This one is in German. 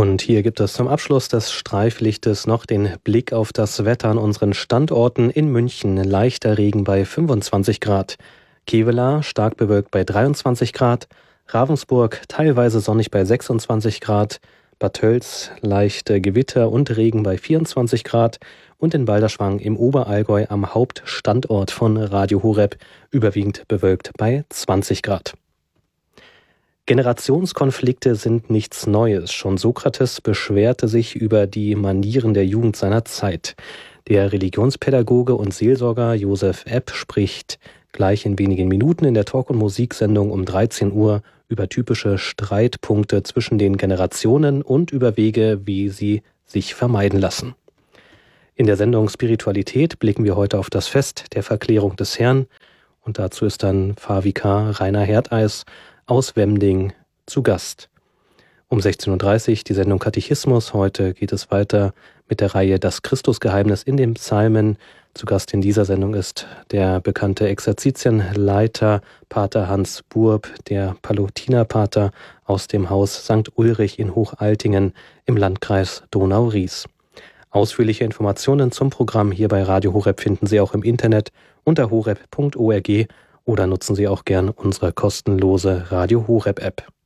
Und hier gibt es zum Abschluss des Streiflichtes noch den Blick auf das Wetter an unseren Standorten. In München leichter Regen bei 25 Grad. Kevelaer stark bewölkt bei 23 Grad. Ravensburg teilweise sonnig bei 26 Grad. Bad Tölz leichte Gewitter und Regen bei 24 Grad. Und in Balderschwang im Oberallgäu am Hauptstandort von Radio Horeb überwiegend bewölkt bei 20 Grad. Generationskonflikte sind nichts Neues. Schon Sokrates beschwerte sich über die Manieren der Jugend seiner Zeit. Der Religionspädagoge und Seelsorger Josef Epp spricht gleich in wenigen Minuten in der Talk- und Musiksendung um 13 Uhr über typische Streitpunkte zwischen den Generationen und über Wege, wie sie sich vermeiden lassen. In der Sendung Spiritualität blicken wir heute auf das Fest der Verklärung des Herrn und dazu ist dann Pfarrvikar Rainer Herteis aus Wemding zu Gast. Um 16.30 Uhr die Sendung Katechismus. Heute geht es weiter mit der Reihe Das Christusgeheimnis in den Psalmen. Zu Gast in dieser Sendung ist der bekannte Exerzitienleiter Pater Hans Burb, der Palutinerpater aus dem Haus St. Ulrich in Hochaltingen im Landkreis Donau-Ries. Ausführliche Informationen zum Programm hier bei Radio Horeb finden Sie auch im Internet unter horeb.org oder nutzen Sie auch gern unsere kostenlose Radio Horeb App.